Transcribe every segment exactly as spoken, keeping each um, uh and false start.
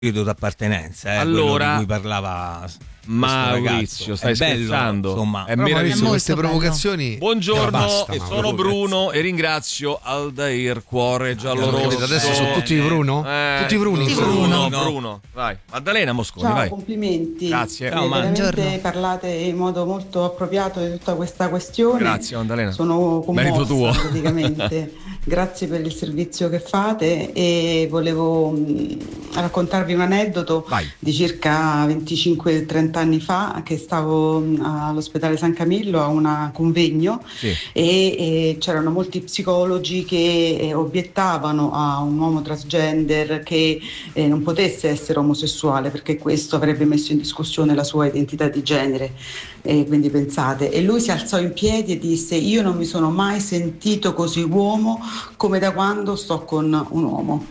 spirito d'appartenenza, eh, allora, di cui parlava Maurizio, stai è bello, scherzando? Insomma, è meraviglioso. Queste bello. provocazioni. Buongiorno, basta, sono Bruno e ringrazio Aldair Cuore Giallorosso. Adesso sono tutti Bruno? Eh, tutti Bruni. Bruno, Bruno. Bruno, Bruno. Vai, Maddalena Mosconi, Ciao, vai. complimenti. Grazie. Eh, Ciao, veramente Buongiorno. parlate in modo molto appropriato di tutta questa questione. Grazie, Maddalena. Sono Merito tuo. commossa praticamente. Grazie per il servizio che fate e volevo mh, raccontarvi un aneddoto Vai. di circa venticinque trenta anni fa che stavo mh, all'ospedale San Camillo a un convegno Sì. e, e c'erano molti psicologi che eh, obiettavano a un uomo transgender che eh, non potesse essere omosessuale perché questo avrebbe messo in discussione la sua identità di genere. E quindi pensate, e lui si alzò in piedi e disse: io non mi sono mai sentito così uomo come da quando sto con un uomo.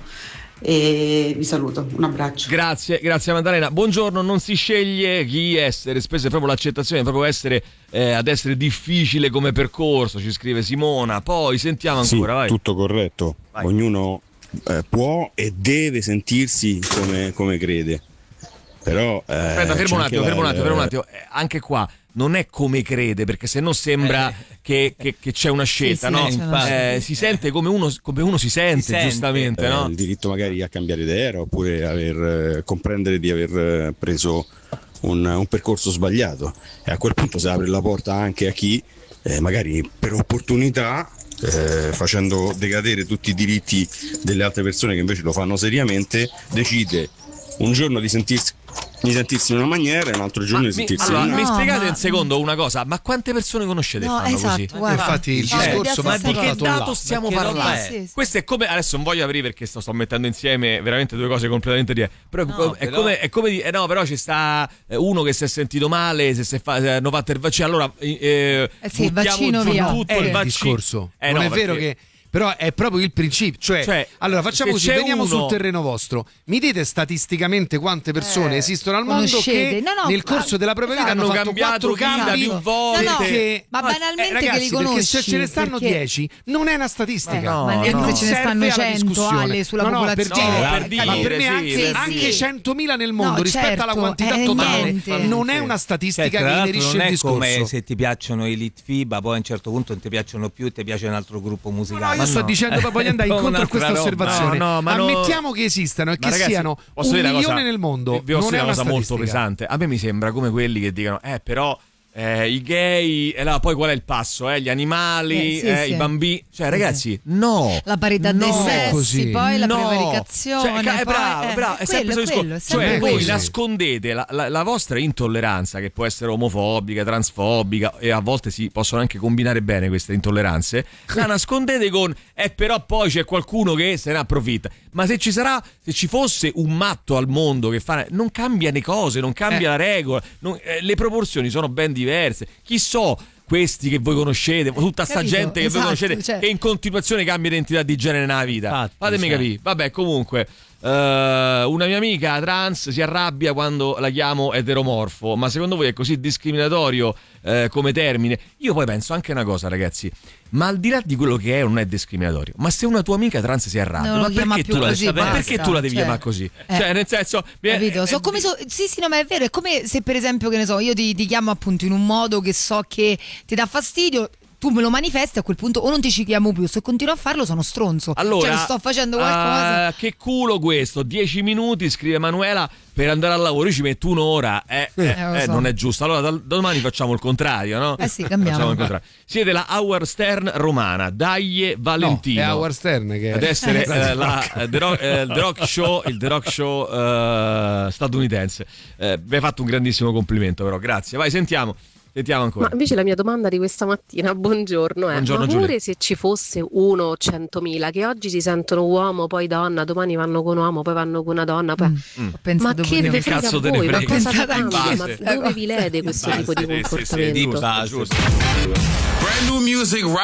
E vi saluto, un abbraccio. Grazie, grazie Maddalena. Buongiorno, non si sceglie chi essere, spesso è proprio l'accettazione, è proprio essere eh, ad essere difficile come percorso, ci scrive Simona. Poi sentiamo ancora, sì, vai. tutto corretto. Vai. Ognuno eh, può e deve sentirsi come, come crede. Però eh, Aspetta, fermo c'è un anche attimo, la- fermo un attimo, fermo un attimo. Eh, anche qua non è come crede, perché se no sembra Eh. che, che- che c'è una scelta, sì, no? c'è una Eh, scelta. si sente come uno, come uno si sente, Si sente. giustamente, eh, no? il diritto magari a cambiare idea oppure aver, eh, comprendere di aver eh, preso un, un percorso sbagliato, e a quel punto si apre la porta anche a chi eh, magari per opportunità, eh, facendo decadere tutti i diritti delle altre persone che invece lo fanno seriamente, decide un giorno di sentirsi, di sentirsi in una maniera e un altro giorno Ma di mi, sentirsi allora, in No, mi un'altra. spiegate ma- un secondo una cosa, ma quante persone conoscete No, che fanno esatto, così? guarda. Infatti il No, discorso ma va di che portato dato là. stiamo Ma che roba parlando? è? Sì, sì. Questo è come, adesso non voglio aprire perché sto, sto mettendo insieme veramente due cose completamente diverse, però, No, è, però- come, è come di- eh no, però ci sta eh, uno che si è sentito male, se si è fa, eh, hanno fatto il vaccino, allora eh, Eh sì, il buttiamo vaccino giù via. tutto È il il vaccino. discorso. Eh, non no, è vero perché- che. Però è proprio il principio, cioè, Cioè, allora facciamo se così, c'è veniamo uno- sul terreno vostro. Mi dite statisticamente quante persone Eh, esistono al mondo conoscete. che No, no, nel corso ma- della propria vita hanno hanno fatto cambiato quattro vita cambi più volte. No, no, perché- ma No, banalmente eh, che ragazzi, li perché conosci, se ce ne stanno perché- dieci non è una statistica. No, ma no. neanche non se ce ne serve stanno alla cento, discussione. Ale, sulla no, no, per popolazione. dire, No, per Eh, dire, ma per me sì, anche, per anche dire. centomila nel mondo No, rispetto certo, alla quantità è totale niente. non è una statistica Cioè, tra che l'altro inerisce non il è discorso. come se ti piacciono i Litfiba, poi a un certo punto non ti piacciono più e ti piace un altro gruppo musicale. No, io Ma sto no. dicendo, poi voglio andare È incontro a un'altra questa roba. osservazione. No, no, ma no- Ammettiamo che esistano e Ma che ragazzi, siano posso un dire una milione cosa? nel mondo. Vi posso Non dire è una una cosa molto statistica. pesante. A me mi sembra come quelli che dicono eh però eh, i gay e là poi qual è il passo? Eh? Gli animali, Eh, sì, eh, sì. i bambini, cioè Sì, ragazzi, no. La parità no. dei è sessi, così. poi la No. prevaricazione. Cioè, è poi- bravo, eh, bravo, è sempre quello, questo quello, è discorso. sempre Cioè, voi quello. nascondete la, la, la vostra intolleranza, che può essere omofobica, transfobica, e a volte si possono anche combinare bene queste intolleranze. La nascondete con eh però poi c'è qualcuno che se ne approfitta. Ma se ci sarà, se ci fosse un matto al mondo che fa, non cambia le cose, non cambia Eh. la regola, non- eh, le proporzioni sono ben diverse. Chi so questi che voi conoscete, tutta sta Capito? gente che Esatto, voi conoscete, cioè- che in continuazione cambia identità di genere nella vita. Infatti, Fatemi cioè. capire. Vabbè, comunque, eh, una mia amica trans si arrabbia quando la chiamo eteromorfo, ma secondo voi è così discriminatorio eh, come termine? Io poi penso anche una cosa, ragazzi, ma al di là di quello che è, non è discriminatorio. Ma se una tua amica trans si arrabbia, Non lo ma chiama perché, più tu la, così, ma basta, perché tu la devi cioè. chiamare così? Eh. Cioè, nel senso, Capito? So eh, come so- sì, sì, no, ma è vero. È come se, per esempio, che ne so, io ti, ti chiamo appunto in un modo che so che ti dà fastidio. Tu me lo manifesti, a quel punto o non ti ci chiamo più, se continuo a farlo sono stronzo. Allora, cioè sto facendo qualcosa. ah, che culo questo, dieci minuti, scrive Emanuela, per andare al lavoro, io ci metto un'ora, eh, eh, Eh, lo eh, so. non è giusto. Allora da, da domani facciamo il contrario, no? Eh sì, cambiamo. Facciamo il contrario. Siete la Howard Stern romana, Daglie Valentino. No, è Howard Stern che ad essere Eh, eh, la, eh, The, Rock, eh, The Rock Show, il The Rock Show eh, statunitense. Eh, vi hai fatto un grandissimo complimento, però grazie. Vai, sentiamo. Sentiamo ancora. Ma invece la mia domanda di questa mattina, buongiorno, è: Buongiorno, ma Giulia. pure se ci fosse uno o centomila che oggi si sentono uomo, poi donna, domani vanno con uomo, poi vanno con una donna, poi... Mm. Ho Ma pensato che pure ve io. frega cazzo a te ne voi? Ma frega? cosa Ho pensato cambia? Ma anch'io. dove vi lede questo tipo di Sì, sì, sì, comportamento? giusto, giusto. Brand new music